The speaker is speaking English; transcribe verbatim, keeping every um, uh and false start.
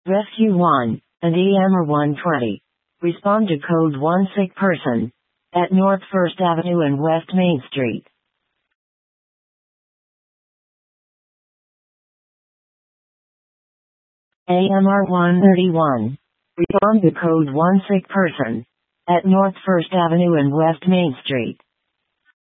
Rescue one, and E M R one twenty. Respond to code one sick person. At North First Avenue and West Main Street. A M R one thirty-one. Respond to code one sick person. At North First Avenue and West Main Street.